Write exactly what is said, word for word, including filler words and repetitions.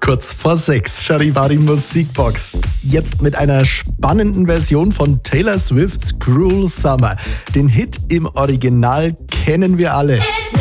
Kurz vor sechs, Charivari Musikbox. Jetzt mit einer spannenden Version von Taylor Swift's Cruel Summer. Den Hit im Original kennen wir alle.